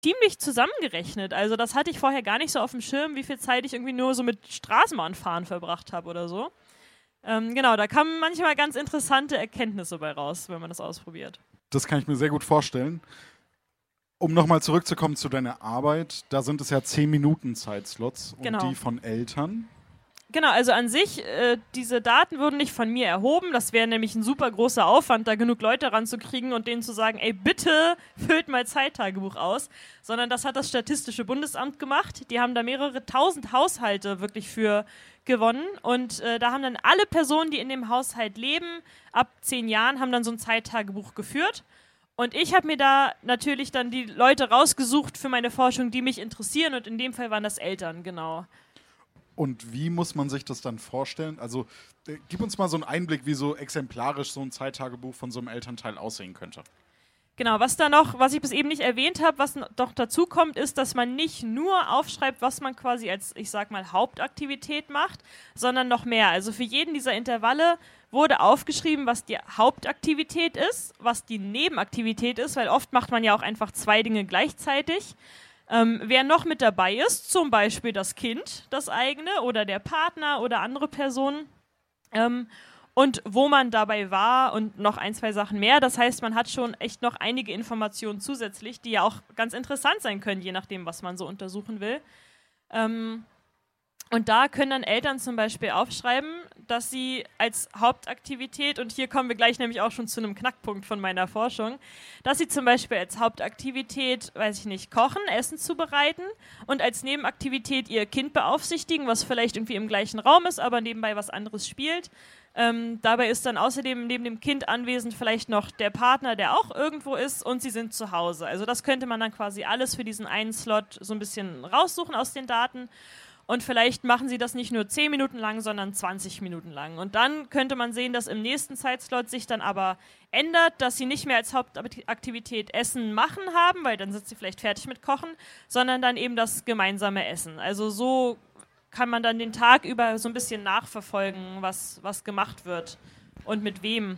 ziemlich zusammengerechnet. Also das hatte ich vorher gar nicht so auf dem Schirm, wie viel Zeit ich irgendwie nur so mit Straßenbahnfahren verbracht habe oder so. Genau, da kamen manchmal ganz interessante Erkenntnisse bei raus, wenn man das ausprobiert. Das kann ich mir sehr gut vorstellen. Um nochmal zurückzukommen zu deiner Arbeit, da sind es ja 10 Minuten Zeitslots und Genau. die von Eltern. Genau, also an sich, diese Daten wurden nicht von mir erhoben. Das wäre nämlich ein super großer Aufwand, da genug Leute ranzukriegen und denen zu sagen, ey, bitte füllt mal Zeittagebuch aus. Sondern das hat das Statistische Bundesamt gemacht. Die haben da mehrere tausend Haushalte wirklich für gewonnen. Und da haben dann alle Personen, die in dem Haushalt leben, ab 10 Jahren, haben dann so ein Zeittagebuch geführt. Und ich habe mir da natürlich dann die Leute rausgesucht für meine Forschung, die mich interessieren. Und in dem Fall waren das Eltern, genau. Und wie muss man sich das dann vorstellen? Also gib uns mal so einen Einblick, wie so exemplarisch so ein Zeittagebuch von so einem Elternteil aussehen könnte. Genau, was ich bis eben nicht erwähnt habe, was doch dazu kommt, ist, dass man nicht nur aufschreibt, was man quasi als, ich sag mal, Hauptaktivität macht, sondern noch mehr. Also für jeden dieser Intervalle wurde aufgeschrieben, was die Hauptaktivität ist, was die Nebenaktivität ist, weil oft macht man ja auch einfach 2 Dinge gleichzeitig. Wer noch mit dabei ist, zum Beispiel das Kind, das eigene, oder der Partner oder andere Personen, und wo man dabei war und noch 1, 2 Sachen mehr. Das heißt, man hat schon echt noch einige Informationen zusätzlich, die ja auch ganz interessant sein können, je nachdem, was man so untersuchen will. Und da können dann Eltern zum Beispiel aufschreiben, dass sie als Hauptaktivität, und hier kommen wir gleich nämlich auch schon zu einem Knackpunkt von meiner Forschung, dass sie zum Beispiel als Hauptaktivität, weiß ich nicht, kochen, Essen zubereiten und als Nebenaktivität ihr Kind beaufsichtigen, was vielleicht irgendwie im gleichen Raum ist, aber nebenbei was anderes spielt. Dabei ist dann außerdem neben dem Kind anwesend vielleicht noch der Partner, der auch irgendwo ist, und sie sind zu Hause. Also das könnte man dann quasi alles für diesen einen Slot so ein bisschen raussuchen aus den Daten. Und vielleicht machen sie das nicht nur 10 Minuten lang, sondern 20 Minuten lang. Und dann könnte man sehen, dass im nächsten Zeitslot sich dann aber ändert, dass sie nicht mehr als Hauptaktivität Essen machen haben, weil dann sind sie vielleicht fertig mit Kochen, sondern dann eben das gemeinsame Essen. Also so kann man dann den Tag über so ein bisschen nachverfolgen, was gemacht wird und mit wem.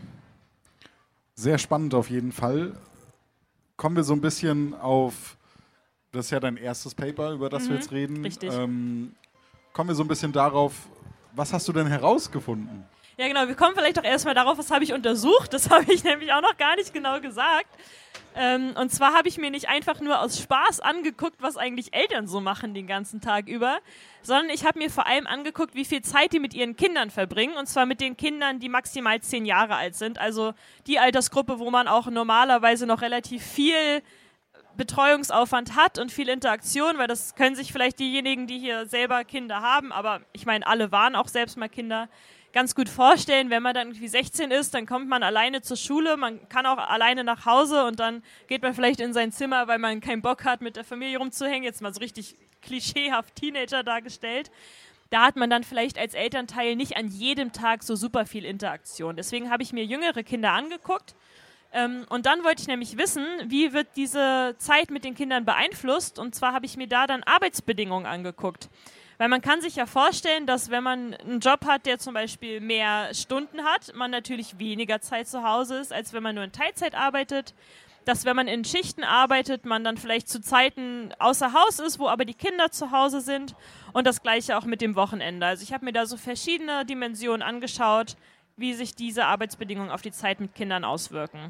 Sehr spannend auf jeden Fall. Kommen wir so ein bisschen auf, das ist ja dein erstes Paper, über das wir jetzt reden. Richtig. Kommen wir so ein bisschen darauf, was hast du denn herausgefunden? Ja genau, wir kommen vielleicht auch erstmal darauf, was habe ich untersucht. Das habe ich nämlich auch noch gar nicht genau gesagt. Und zwar habe ich mir nicht einfach nur aus Spaß angeguckt, was eigentlich Eltern so machen den ganzen Tag über, sondern ich habe mir vor allem angeguckt, wie viel Zeit die mit ihren Kindern verbringen, und zwar mit den Kindern, die maximal 10 Jahre alt sind. Also die Altersgruppe, wo man auch normalerweise noch relativ viel Betreuungsaufwand hat und viel Interaktion, weil das können sich vielleicht diejenigen, die hier selber Kinder haben, aber ich meine, alle waren auch selbst mal Kinder, ganz gut vorstellen. Wenn man dann irgendwie 16 ist, dann kommt man alleine zur Schule, man kann auch alleine nach Hause und dann geht man vielleicht in sein Zimmer, weil man keinen Bock hat, mit der Familie rumzuhängen, jetzt mal so richtig klischeehaft Teenager dargestellt. Da hat man dann vielleicht als Elternteil nicht an jedem Tag so super viel Interaktion. Deswegen habe ich mir jüngere Kinder angeguckt. Und dann wollte ich nämlich wissen, wie wird diese Zeit mit den Kindern beeinflusst, und zwar habe ich mir da dann Arbeitsbedingungen angeguckt. Weil man kann sich ja vorstellen, dass wenn man einen Job hat, der zum Beispiel mehr Stunden hat, man natürlich weniger Zeit zu Hause ist, als wenn man nur in Teilzeit arbeitet. Dass wenn man in Schichten arbeitet, man dann vielleicht zu Zeiten außer Haus ist, wo aber die Kinder zu Hause sind, und das Gleiche auch mit dem Wochenende. Also ich habe mir da so verschiedene Dimensionen angeschaut, wie sich diese Arbeitsbedingungen auf die Zeit mit Kindern auswirken.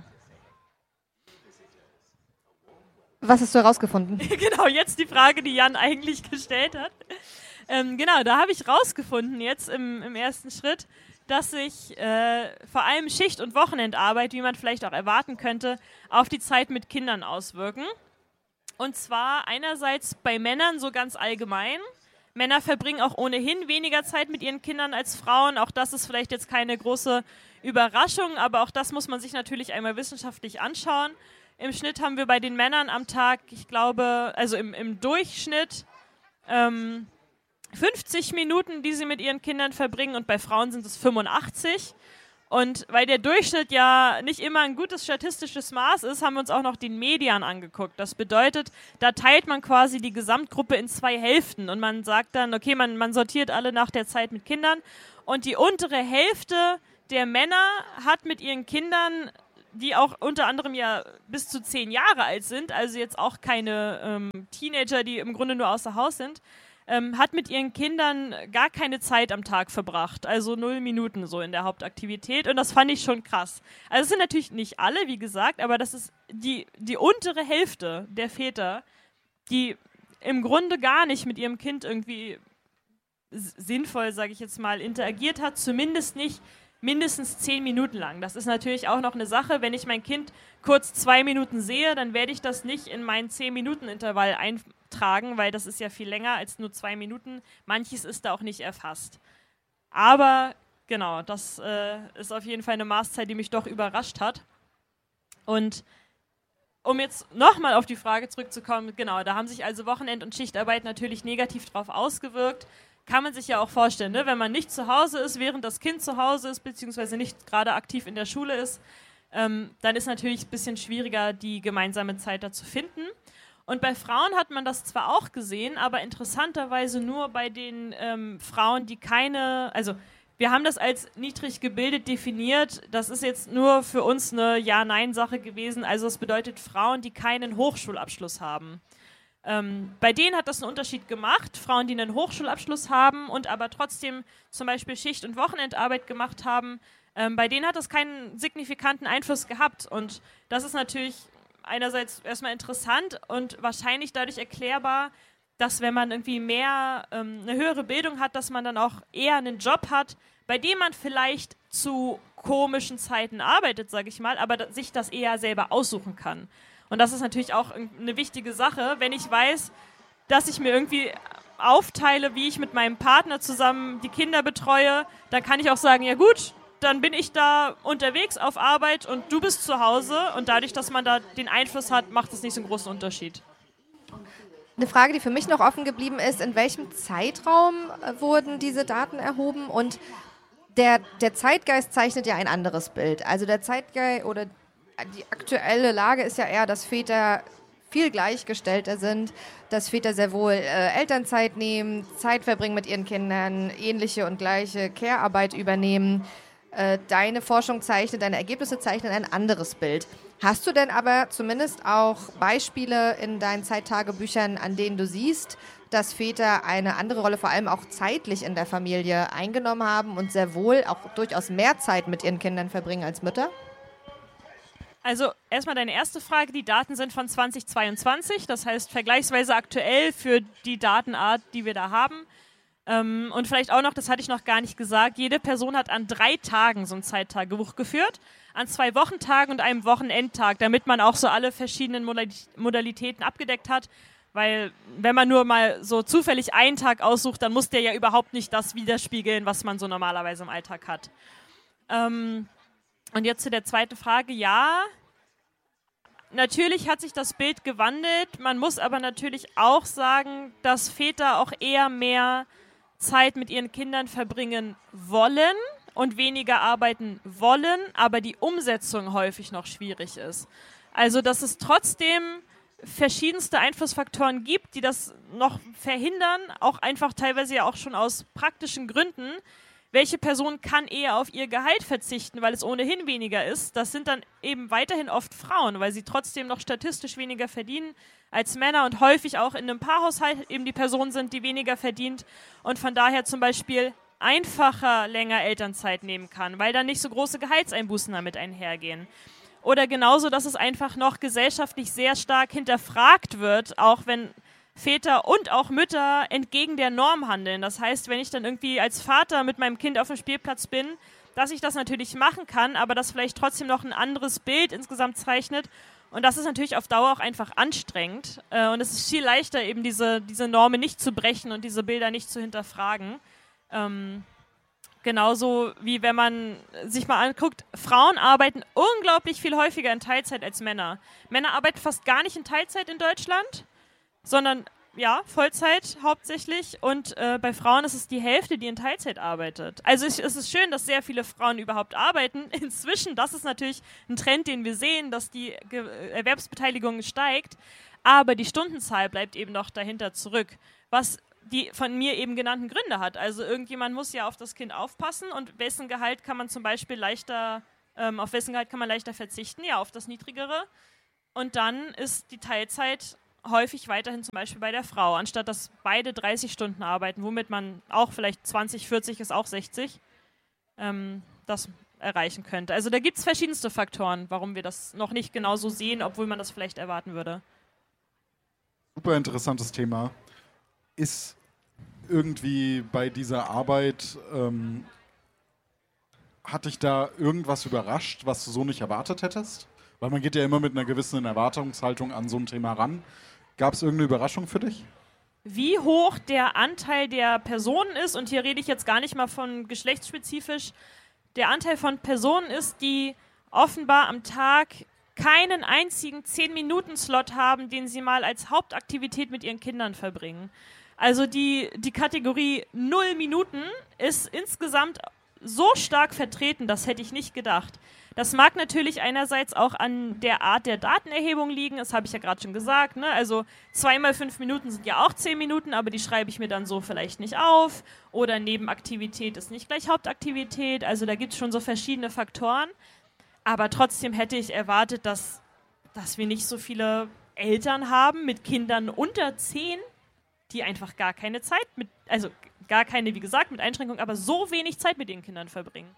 Was hast du herausgefunden? Genau, jetzt die Frage, die Jan eigentlich gestellt hat. Genau, da habe ich rausgefunden jetzt im ersten Schritt, dass sich vor allem Schicht- und Wochenendarbeit, wie man vielleicht auch erwarten könnte, auf die Zeit mit Kindern auswirken. Und zwar einerseits bei Männern so ganz allgemein. Männer verbringen auch ohnehin weniger Zeit mit ihren Kindern als Frauen. Auch das ist vielleicht jetzt keine große Überraschung, aber auch das muss man sich natürlich einmal wissenschaftlich anschauen. Im Schnitt haben wir bei den Männern am Tag, ich glaube, also im Durchschnitt 50 Minuten, die sie mit ihren Kindern verbringen, und bei Frauen sind es 85. Und weil der Durchschnitt ja nicht immer ein gutes statistisches Maß ist, haben wir uns auch noch den Median angeguckt. Das bedeutet, da teilt man quasi die Gesamtgruppe in 2 Hälften und man sagt dann, okay, man sortiert alle nach der Zeit mit Kindern, und die untere Hälfte der Männer hat mit ihren Kindern die auch unter anderem ja bis zu 10 Jahre alt sind, also jetzt auch keine Teenager, die im Grunde nur außer Haus sind, hat mit ihren Kindern gar keine Zeit am Tag verbracht, also 0 Minuten so in der Hauptaktivität und das fand ich schon krass. Also es sind natürlich nicht alle, wie gesagt, aber das ist die untere Hälfte der Väter, die im Grunde gar nicht mit ihrem Kind irgendwie sinnvoll, sage ich jetzt mal, interagiert hat, zumindest nicht mindestens 10 Minuten lang. Das ist natürlich auch noch eine Sache, wenn ich mein Kind kurz 2 Minuten sehe, dann werde ich das nicht in meinen 10-Minuten-Intervall eintragen, weil das ist ja viel länger als nur 2 Minuten. Manches ist da auch nicht erfasst. Aber genau, das ist auf jeden Fall eine Maßzeit, die mich doch überrascht hat. Und um jetzt nochmal auf die Frage zurückzukommen, genau, da haben sich also Wochenend- und Schichtarbeit natürlich negativ drauf ausgewirkt. Kann man sich ja auch vorstellen, ne? Wenn man nicht zu Hause ist, während das Kind zu Hause ist, beziehungsweise nicht gerade aktiv in der Schule ist, dann ist natürlich ein bisschen schwieriger, die gemeinsame Zeit da zu finden. Und bei Frauen hat man das zwar auch gesehen, aber interessanterweise nur bei den Frauen, die also wir haben das als niedrig gebildet definiert, das ist jetzt nur für uns eine Ja-Nein-Sache gewesen, also es bedeutet Frauen, die keinen Hochschulabschluss haben. Bei denen hat das einen Unterschied gemacht, Frauen, die einen Hochschulabschluss haben und aber trotzdem zum Beispiel Schicht- und Wochenendarbeit gemacht haben, bei denen hat das keinen signifikanten Einfluss gehabt und das ist natürlich einerseits erstmal interessant und wahrscheinlich dadurch erklärbar, dass wenn man irgendwie mehr eine höhere Bildung hat, dass man dann auch eher einen Job hat, bei dem man vielleicht zu komischen Zeiten arbeitet, sage ich mal, aber sich das eher selber aussuchen kann. Und das ist natürlich auch eine wichtige Sache, wenn ich weiß, dass ich mir irgendwie aufteile, wie ich mit meinem Partner zusammen die Kinder betreue, dann kann ich auch sagen, ja gut, dann bin ich da unterwegs auf Arbeit und du bist zu Hause und dadurch, dass man da den Einfluss hat, macht es nicht so einen großen Unterschied. Eine Frage, die für mich noch offen geblieben ist, in welchem Zeitraum wurden diese Daten erhoben und der Zeitgeist zeichnet ja ein anderes Bild. Also der Zeitgeist oder die aktuelle Lage ist ja eher, dass Väter viel gleichgestellter sind, dass Väter sehr wohl Elternzeit nehmen, Zeit verbringen mit ihren Kindern, ähnliche und gleiche Care-Arbeit übernehmen. Deine Forschung zeichnet, deine Ergebnisse zeichnen ein anderes Bild. Hast du denn aber zumindest auch Beispiele in deinen Zeittagebüchern, an denen du siehst, dass Väter eine andere Rolle, vor allem auch zeitlich in der Familie eingenommen haben und sehr wohl auch durchaus mehr Zeit mit ihren Kindern verbringen als Mütter? Also erstmal deine erste Frage, die Daten sind von 2022, das heißt vergleichsweise aktuell für die Datenart, die wir da haben. Und vielleicht auch noch, das hatte ich noch gar nicht gesagt, jede Person hat an 3 Tagen so ein Zeittagebuch geführt, an 2 Wochentagen und einem Wochenendtag, damit man auch so alle verschiedenen Modalitäten abgedeckt hat, weil wenn man nur mal so zufällig einen Tag aussucht, dann muss der ja überhaupt nicht das widerspiegeln, was man so normalerweise im Alltag hat. Und jetzt zu der zweiten Frage, ja, natürlich hat sich das Bild gewandelt, man muss aber natürlich auch sagen, dass Väter auch eher mehr Zeit mit ihren Kindern verbringen wollen und weniger arbeiten wollen, aber die Umsetzung häufig noch schwierig ist. Also, dass es trotzdem verschiedenste Einflussfaktoren gibt, die das noch verhindern, auch einfach teilweise ja auch schon aus praktischen Gründen. Welche Person kann eher auf ihr Gehalt verzichten, weil es ohnehin weniger ist? Das sind dann eben weiterhin oft Frauen, weil sie trotzdem noch statistisch weniger verdienen als Männer und häufig auch in einem Paarhaushalt eben die Person sind, die weniger verdient und von daher zum Beispiel einfacher länger Elternzeit nehmen kann, weil dann nicht so große Gehaltseinbußen damit einhergehen. Oder genauso, dass es einfach noch gesellschaftlich sehr stark hinterfragt wird, auch wenn Väter und auch Mütter entgegen der Norm handeln. Das heißt, wenn ich dann irgendwie als Vater mit meinem Kind auf dem Spielplatz bin, dass ich das natürlich machen kann, aber das vielleicht trotzdem noch ein anderes Bild insgesamt zeichnet. Und das ist natürlich auf Dauer auch einfach anstrengend. Und es ist viel leichter, eben diese Normen nicht zu brechen und diese Bilder nicht zu hinterfragen. Genauso wie wenn man sich mal anguckt, Frauen arbeiten unglaublich viel häufiger in Teilzeit als Männer. Männer arbeiten fast gar nicht in Teilzeit in Deutschland, sondern ja, Vollzeit hauptsächlich und bei Frauen ist es die Hälfte, die in Teilzeit arbeitet. Also es ist schön, dass sehr viele Frauen überhaupt arbeiten. Inzwischen, das ist natürlich ein Trend, den wir sehen, dass die Erwerbsbeteiligung steigt, aber die Stundenzahl bleibt eben noch dahinter zurück, was die von mir eben genannten Gründe hat. Also irgendjemand muss ja auf das Kind aufpassen und wessen Gehalt kann man zum Beispiel leichter Auf wessen Gehalt kann man leichter verzichten? Ja, auf das niedrigere. Und dann ist die Teilzeit häufig weiterhin zum Beispiel bei der Frau, anstatt dass beide 30 Stunden arbeiten, womit man auch vielleicht 20, 40 ist auch 60, das erreichen könnte. Also da gibt es verschiedenste Faktoren, warum wir das noch nicht genau so sehen, obwohl man das vielleicht erwarten würde. Super interessantes Thema. Ist irgendwie bei dieser Arbeit, hat dich da irgendwas überrascht, was du so nicht erwartet hättest? Weil man geht ja immer mit einer gewissen Erwartungshaltung an so ein Thema ran. Gab es irgendeine Überraschung für dich? Wie hoch der Anteil der Personen ist, und hier rede ich jetzt gar nicht mal von geschlechtsspezifisch, der Anteil von Personen ist, die offenbar am Tag keinen einzigen 10-Minuten-Slot haben, den sie mal als Hauptaktivität mit ihren Kindern verbringen. Also die Kategorie 0 Minuten ist insgesamt so stark vertreten, das hätte ich nicht gedacht. Das mag natürlich einerseits auch an der Art der Datenerhebung liegen, das habe ich ja gerade schon gesagt, ne? Also 2 mal 5 Minuten sind ja auch 10 Minuten, aber die schreibe ich mir dann so vielleicht nicht auf. Oder Nebenaktivität ist nicht gleich Hauptaktivität, also da gibt es schon so verschiedene Faktoren. Aber trotzdem hätte ich erwartet, dass wir nicht so viele Eltern haben mit Kindern unter 10, die einfach gar keine Zeit mit, also gar keine, wie gesagt, mit Einschränkung, aber so wenig Zeit mit ihren Kindern verbringen.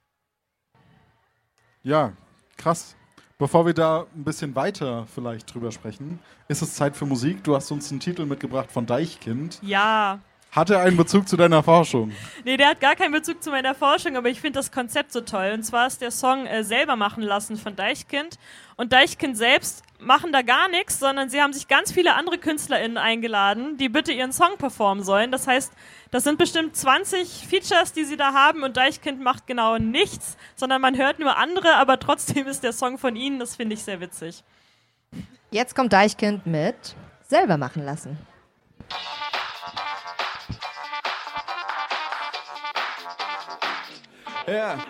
Ja, krass. Bevor wir da ein bisschen weiter vielleicht drüber sprechen, ist es Zeit für Musik. Du hast uns einen Titel mitgebracht von Deichkind. Ja. Hat er einen Bezug zu deiner Forschung? Nee, der hat gar keinen Bezug zu meiner Forschung, aber ich finde das Konzept so toll. Und zwar ist der Song Selber machen lassen von Deichkind. Und Deichkind selbst machen da gar nichts, sondern sie haben sich ganz viele andere KünstlerInnen eingeladen, die bitte ihren Song performen sollen. Das heißt, das sind bestimmt 20 Features, die sie da haben, und Deichkind macht genau nichts, sondern man hört nur andere, aber trotzdem ist der Song von ihnen. Das finde ich sehr witzig. Jetzt kommt Deichkind mit Selber machen lassen. Ja,